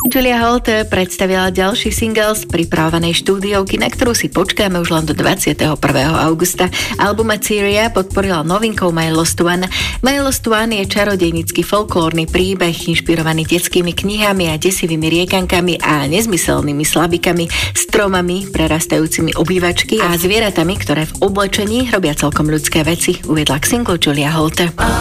Julia Holt predstavila ďalší single z pripravovanej štúdiovky, na ktorú si počkáme už len do 21. augusta. Album Materia podporila novinkou My Lost One. My Lost One je čarodejnický folklórny príbeh inšpirovaný detskými knihami a desivými riekankami a nezmyselnými slabikami, stromami prerastajúcimi obývačky a zvieratami, ktoré v oblečení robia celkom ľudské veci, uviedla k singlu Julia Holt.